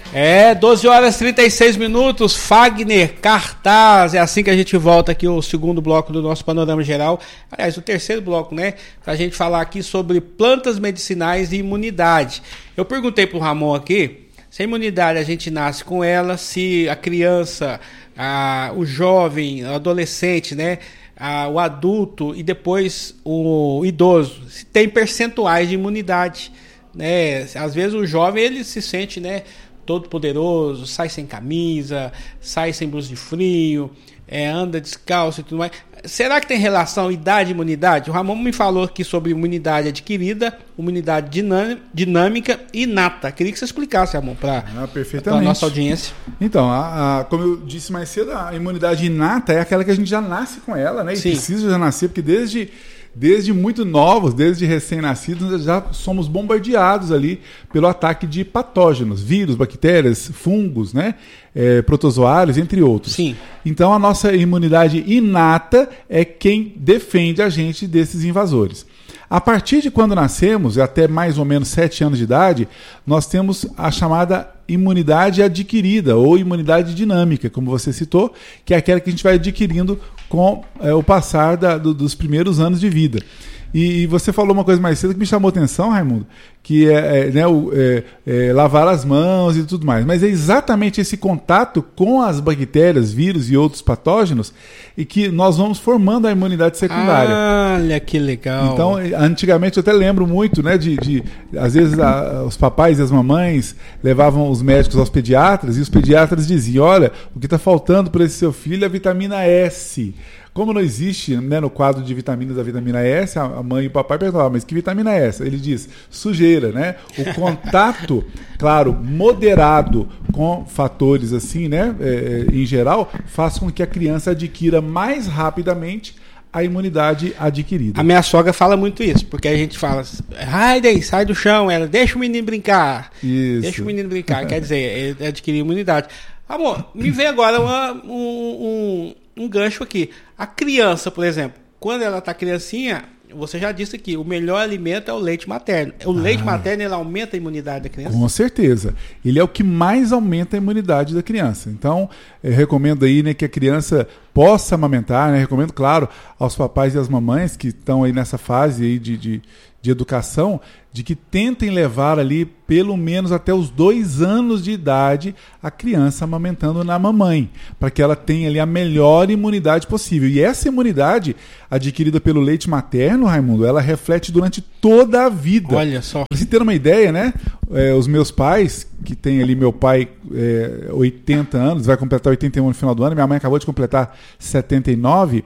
12 horas e 36 minutos, Fagner, cartaz, é assim que a gente volta aqui o segundo bloco do nosso Panorama Geral, aliás, o terceiro bloco, né, pra gente falar aqui sobre plantas medicinais e imunidade. Eu perguntei pro Ramon aqui, se a imunidade a gente nasce com ela, se a criança, o jovem, o adolescente, né, o adulto e depois o idoso, se tem percentuais de imunidade, né, às vezes o jovem ele se sente, né, todo poderoso, sai sem camisa, sai sem blusa de frio, anda descalço e tudo mais. Será que tem relação idade e imunidade? O Ramon me falou aqui sobre imunidade adquirida, imunidade dinâmica e inata. Queria que você explicasse, Ramon, para a nossa audiência. Então, como eu disse mais cedo, a imunidade inata é aquela que a gente já nasce com ela, né? E Sim. precisa já nascer, porque desde muito novos, desde recém-nascidos, já somos bombardeados ali pelo ataque de patógenos, vírus, bactérias, fungos, né? Protozoários, entre outros. Sim. Então, a nossa imunidade inata é quem defende a gente desses invasores. A partir de quando nascemos, até mais ou menos 7 anos de idade, nós temos a chamada imunidade adquirida ou imunidade dinâmica, como você citou, que é aquela que a gente vai adquirindo com o passar dos primeiros anos de vida. E você falou uma coisa mais cedo que me chamou a atenção, Raimundo, que lavar as mãos e tudo mais. Mas é exatamente esse contato com as bactérias, vírus e outros patógenos e que nós vamos formando a imunidade secundária. Olha que legal. Então, antigamente eu até lembro muito, né, às vezes os papais e as mamães levavam os médicos aos pediatras e os pediatras diziam, olha, o que está faltando para esse seu filho é a vitamina S. Como não existe, né, no quadro de vitaminas a vitamina S, a mãe e o papai perguntavam, mas que vitamina é essa? Ele diz, sujeira, né? O contato, claro, moderado com fatores assim, né, em geral, faz com que a criança adquira mais rapidamente a imunidade adquirida. A minha sogra fala muito isso, porque a gente fala, sai do chão, ela deixa o menino brincar. Isso. Deixa o menino brincar, quer dizer, ele adquirir imunidade. Amor, me vem agora um gancho aqui. A criança, por exemplo, quando ela está criancinha, você já disse aqui, o melhor alimento é o leite materno. O leite materno, ele aumenta a imunidade da criança? Com certeza. Ele é o que mais aumenta a imunidade da criança. Então, eu recomendo aí, né, que a criança possa amamentar, né? Recomendo, claro, aos papais e às mamães que estão aí nessa fase aí de educação, de que tentem levar ali pelo menos até os 2 anos de idade a criança amamentando na mamãe, para que ela tenha ali a melhor imunidade possível. E essa imunidade adquirida pelo leite materno, Raimundo, ela reflete durante toda a vida. Olha só. Para você ter uma ideia, né? Os meus pais, que tem ali meu pai 80 anos, vai completar 81 no final do ano, minha mãe acabou de completar 79.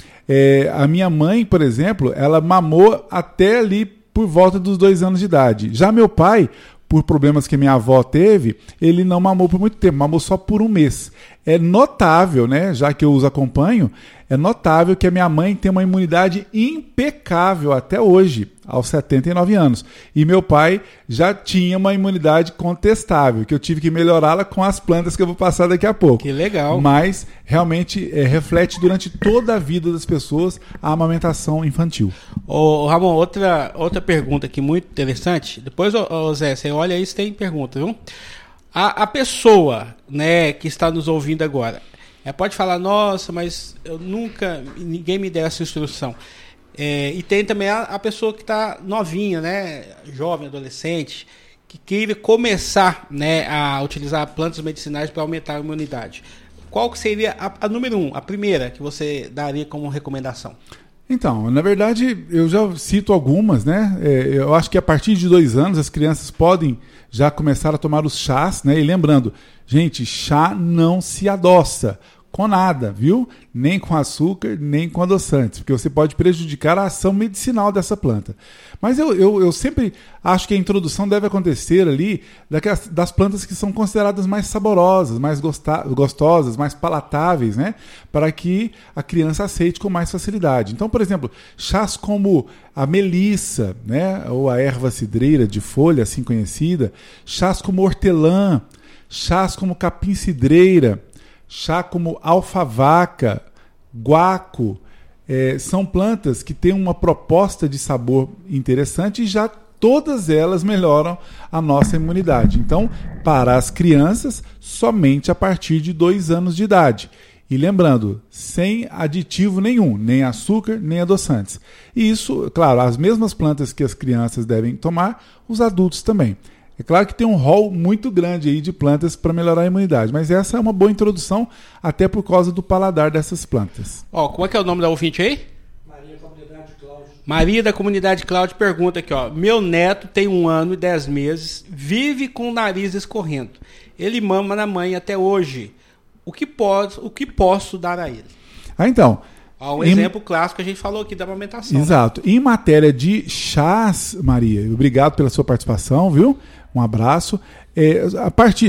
A minha mãe, por exemplo, ela mamou até ali por volta dos 2 anos de idade. Já meu pai, por problemas que minha avó teve, ele não mamou por muito tempo, mamou só por 1 mês. É notável, né, já que eu os acompanho, é notável que a minha mãe tem uma imunidade impecável até hoje, aos 79 anos. E meu pai já tinha uma imunidade contestável, que eu tive que melhorá-la com as plantas que eu vou passar daqui a pouco. Que legal. Mas realmente reflete durante toda a vida das pessoas a amamentação infantil. Ramon, outra pergunta aqui muito interessante. Depois, Zé, você olha aí se tem pergunta, viu? A pessoa, né, que está nos ouvindo agora, pode falar, nossa, mas ninguém me deu essa instrução. E tem também a pessoa que está novinha, né, jovem, adolescente, que queira começar, né, a utilizar plantas medicinais para aumentar a imunidade. Qual que seria a número 1, a primeira que você daria como recomendação? Então, na verdade, eu já cito algumas, né? Eu acho que a partir de 2 anos as crianças podem já começar a tomar os chás, né? E lembrando, gente, chá não se adoça com nada, viu? Nem com açúcar, nem com adoçantes, porque você pode prejudicar a ação medicinal dessa planta. Mas eu sempre acho que a introdução deve acontecer ali das plantas que são consideradas mais saborosas, mais gostosas, mais palatáveis, né? Para que a criança aceite com mais facilidade. Então, por exemplo, chás como a melissa, né? Ou a erva cidreira de folha, assim conhecida, chás como hortelã, chás como capim-cidreira, chá como alfavaca, guaco, são plantas que têm uma proposta de sabor interessante e já todas elas melhoram a nossa imunidade. Então, para as crianças, somente a partir de 2 anos de idade. E lembrando, sem aditivo nenhum, nem açúcar, nem adoçantes. E isso, claro, as mesmas plantas que as crianças devem tomar, os adultos também. É claro que tem um rol muito grande aí de plantas para melhorar a imunidade, mas essa é uma boa introdução, até por causa do paladar dessas plantas. Como é que é o nome da ouvinte aí? Maria da Comunidade Cláudio pergunta aqui, meu neto tem 1 ano e 10 meses, vive com o nariz escorrendo. Ele mama na mãe até hoje. O que posso dar a ele? Então... Um exemplo clássico que a gente falou aqui da amamentação. Exato. Né? Em matéria de chás, Maria, obrigado pela sua participação, viu? Um abraço. A partir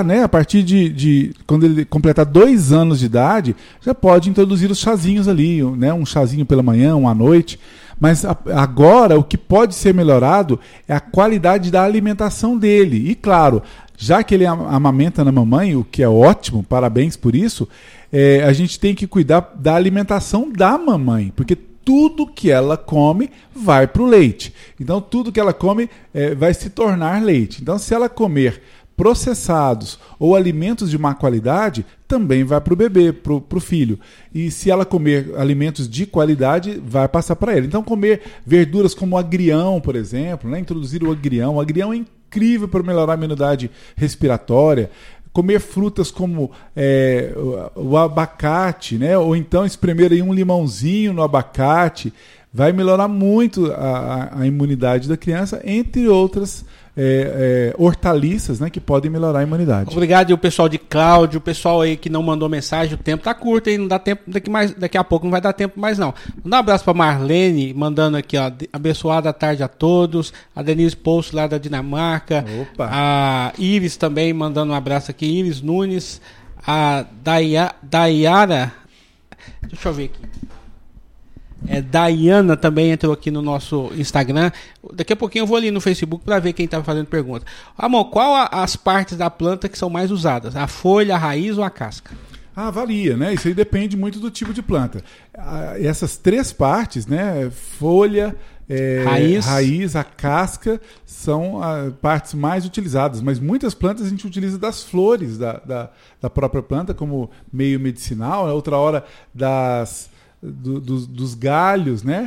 de quando ele completar 2 anos de idade, já pode introduzir os chazinhos ali, né? Um chazinho pela manhã, um à noite. Mas agora o que pode ser melhorado é a qualidade da alimentação dele. E claro, já que ele amamenta na mamãe, o que é ótimo, parabéns por isso, a gente tem que cuidar da alimentação da mamãe, porque tudo que ela come vai para o leite. Então tudo que ela come vai se tornar leite. Então se ela comer processados ou alimentos de má qualidade, também vai para o bebê, para o filho. E se ela comer alimentos de qualidade, vai passar para ele. Então comer verduras como o agrião, por exemplo, né? Introduzir o agrião. O agrião é incrível para melhorar a imunidade respiratória. Comer frutas como o abacate, né? Ou então espremer aí um limãozinho no abacate, vai melhorar muito a imunidade da criança, entre outras hortaliças, né, que podem melhorar a imunidade. Obrigado, e o pessoal de Cláudio, o pessoal aí que não mandou mensagem, o tempo tá curto e não dá tempo, daqui a pouco não vai dar tempo mais não. Mandar um abraço para Marlene, mandando aqui, abençoada tarde a todos, a Denise Poço lá da Dinamarca. Opa. A Iris também mandando um abraço aqui, Iris Nunes, a Dayara, deixa eu ver aqui. Daiana também entrou aqui no nosso Instagram. Daqui a pouquinho eu vou ali no Facebook para ver quem está fazendo pergunta. Amor, qual as partes da planta que são mais usadas? A folha, a raiz ou a casca? Varia, né? Isso aí depende muito do tipo de planta. Essas 3 partes, né? Folha, raiz, a casca, são partes mais utilizadas. Mas muitas plantas a gente utiliza das flores da própria planta como meio medicinal. Outra hora dos galhos, né?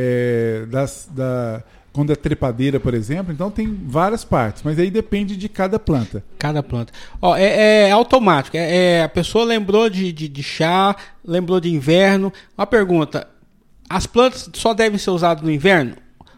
Quando é trepadeira, por exemplo. Então tem várias partes, mas aí depende de cada planta. Cada planta. É automático. A pessoa lembrou de chá, lembrou de inverno. Uma pergunta: as plantas só devem ser usadas no inverno?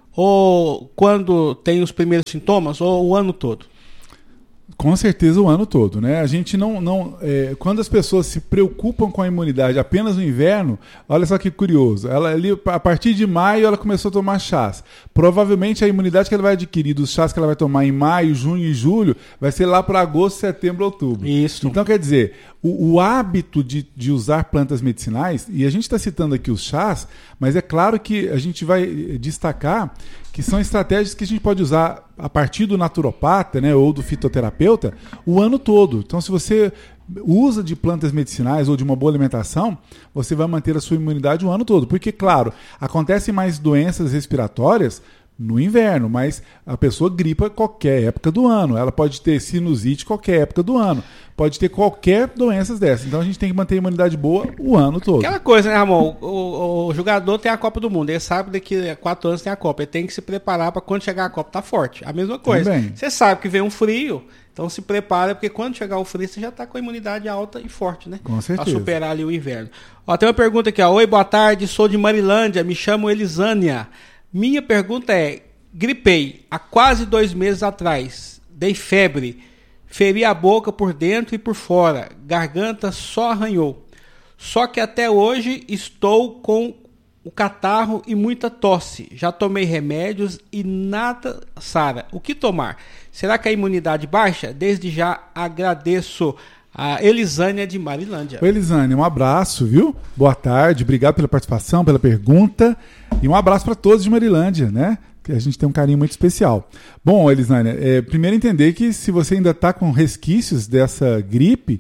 Ou quando tem os primeiros sintomas? Ou o ano todo? Com certeza o ano todo, né? A gente quando as pessoas se preocupam com a imunidade apenas no inverno, olha só que curioso, ela ali, a partir de maio ela começou a tomar chás. Provavelmente a imunidade que ela vai adquirir dos chás que ela vai tomar em maio, junho e julho vai ser lá para agosto, setembro, outubro. Isso. Então quer dizer, o hábito de usar plantas medicinais, e a gente está citando aqui os chás, mas é claro que a gente vai destacar que são estratégias que a gente pode usar a partir do naturopata, né, ou do fitoterapeuta o ano todo. Então, se você usa de plantas medicinais ou de uma boa alimentação, você vai manter a sua imunidade o ano todo. Porque, claro, acontecem mais doenças respiratórias no inverno, mas a pessoa gripa qualquer época do ano. Ela pode ter sinusite qualquer época do ano. Pode ter qualquer doença dessas. Então a gente tem que manter a imunidade boa o ano todo. Aquela coisa, né, Ramon? O jogador tem a Copa do Mundo. Ele sabe que daqui a 4 anos tem a Copa. Ele tem que se preparar para quando chegar a Copa tá forte. A mesma coisa. Também. Você sabe que vem um frio, então se prepara, porque quando chegar o frio você já tá com a imunidade alta e forte, né? Com certeza. Para superar ali o inverno. Tem uma pergunta aqui, Oi, boa tarde, sou de Marilândia, me chamo Elisânia. Minha pergunta é: gripei há quase 2 meses atrás, dei febre, feri a boca por dentro e por fora, garganta só arranhou. Só que até hoje estou com o catarro e muita tosse. Já tomei remédios e nada sara. O que tomar? Será que a imunidade baixa? Desde já agradeço. A Elisânia de Marilândia. Oi, Elisânia, um abraço, viu? Boa tarde, obrigado pela participação, pela pergunta. E um abraço para todos de Marilândia, né? Que a gente tem um carinho muito especial. Bom, Elisânia, primeiro entender que se você ainda está com resquícios dessa gripe,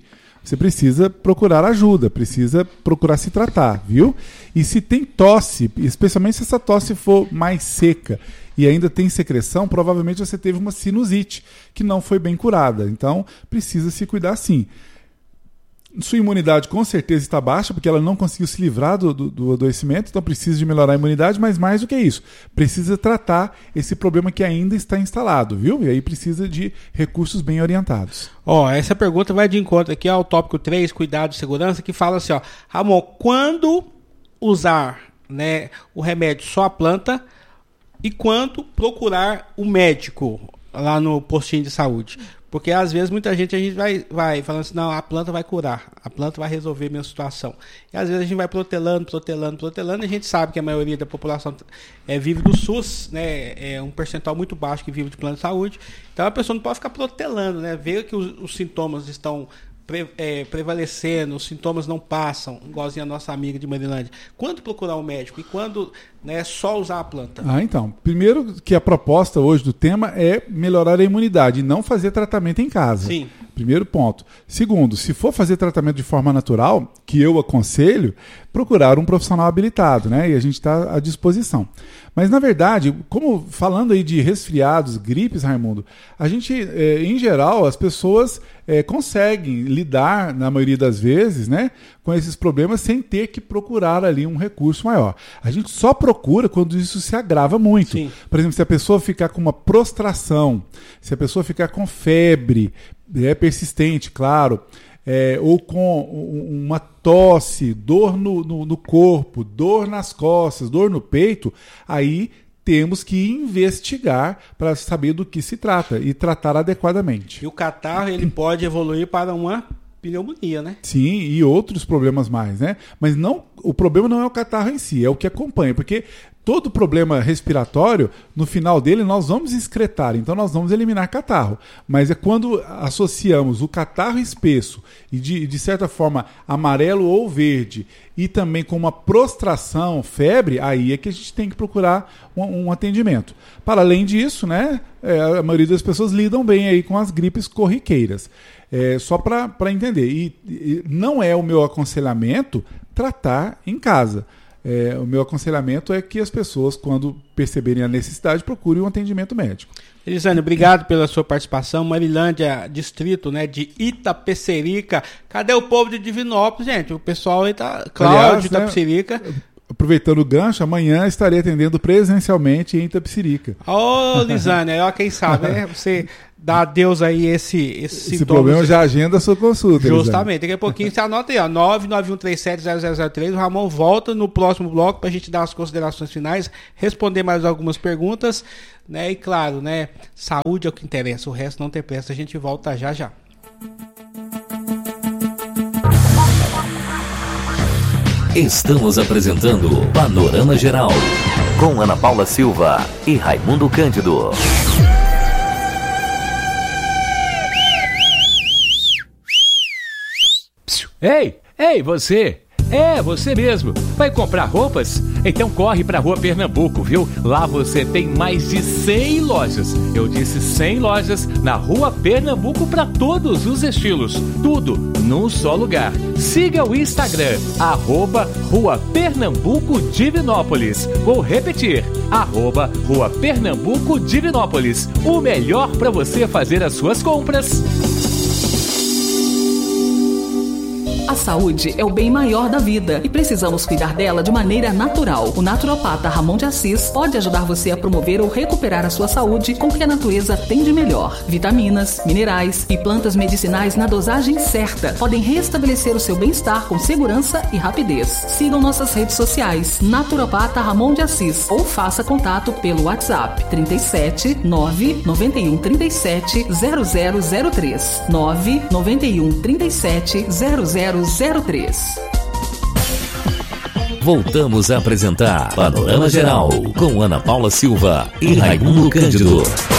você precisa procurar ajuda, precisa procurar se tratar, viu? E se tem tosse, especialmente se essa tosse for mais seca e ainda tem secreção, provavelmente você teve uma sinusite que não foi bem curada. Então, precisa se cuidar sim. Sua imunidade com certeza está baixa, porque ela não conseguiu se livrar do adoecimento, então precisa de melhorar a imunidade, mas mais do que isso, precisa tratar esse problema que ainda está instalado, viu? E aí precisa de recursos bem orientados. Essa pergunta vai de encontro aqui ao tópico 3, cuidado e segurança, que fala assim, Ramon, quando usar, né, o remédio só a planta e quando procurar o médico lá no postinho de saúde? Porque às vezes a gente vai falando assim, não, a planta vai curar, a planta vai resolver a minha situação. E às vezes a gente vai protelando, e a gente sabe que a maioria da população vive do SUS, né? É um percentual muito baixo que vive de plano de saúde. Então a pessoa não pode ficar protelando, né? Ver que os sintomas estão prevalecendo, os sintomas não passam, igualzinho a nossa amiga de Marilândia. Quando procurar um médico e quando, né, só usar a planta? Então, primeiro que a proposta hoje do tema é melhorar a imunidade e não fazer tratamento em casa. Sim. Primeiro ponto. Segundo, se for fazer tratamento de forma natural, que eu aconselho, procurar um profissional habilitado, né? E a gente está à disposição. Mas, na verdade, como falando aí de resfriados, gripes, Raimundo, a gente, em geral, as pessoas conseguem lidar, na maioria das vezes, né, com esses problemas sem ter que procurar ali um recurso maior. A gente só procura quando isso se agrava muito. Sim. Por exemplo, se a pessoa ficar com uma prostração, se a pessoa ficar com febre, persistente, claro, ou com uma tosse, dor no corpo, dor nas costas, dor no peito, aí temos que investigar para saber do que se trata e tratar adequadamente. E o catarro, ele pode evoluir para uma pneumonia, né? Sim, e outros problemas mais, né? Mas o problema não é o catarro em si, é o que acompanha, porque todo problema respiratório, no final dele, nós vamos excretar, então nós vamos eliminar catarro. Mas é quando associamos o catarro espesso e de certa forma amarelo ou verde e também com uma prostração, febre, aí é que a gente tem que procurar um atendimento. Para além disso, né, a maioria das pessoas lidam bem aí com as gripes corriqueiras. Só para entender. E não é o meu aconselhamento tratar em casa. O meu aconselhamento é que as pessoas, quando perceberem a necessidade, procurem um atendimento médico. Elisane, obrigado pela sua participação. Marilândia, distrito, né, de Itapecerica. Cadê o povo de Divinópolis, gente? O pessoal aí tá... Cláudio, de Itapecerica. Né, aproveitando o gancho, amanhã estarei atendendo presencialmente em Itapecerica. Elisane, quem sabe, né? Você dá adeus aí esse problema já agenda a sua consulta. Justamente, Elisane. daqui a pouquinho você anota aí, 991370003. O Ramon volta no próximo bloco para a gente dar as considerações finais, responder mais algumas perguntas, né? E claro, né? Saúde é o que interessa, o resto não tem pressa. A gente volta já já. Estamos apresentando Panorama Geral com Ana Paula Silva e Raimundo Cândido. Ei, você! Você mesmo. Vai comprar roupas? Então corre pra Rua Pernambuco, viu? Lá você tem mais de 100 lojas. Eu disse 100 lojas na Rua Pernambuco para todos os estilos. Tudo num só lugar. Siga o Instagram, @Rua Pernambuco Divinópolis. Vou repetir, @Rua Pernambuco Divinópolis. O melhor para você fazer as suas compras. A saúde é o bem maior da vida e precisamos cuidar dela de maneira natural. O naturopata Ramon de Assis pode ajudar você a promover ou recuperar a sua saúde com o que a natureza tem de melhor. Vitaminas, minerais e plantas medicinais na dosagem certa podem restabelecer o seu bem-estar com segurança e rapidez. Sigam nossas redes sociais, Naturopata Ramon de Assis, ou faça contato pelo WhatsApp 37 991 37 0003 991 37 0003. Voltamos a apresentar Panorama Geral com Ana Paula Silva e Raimundo Cândido.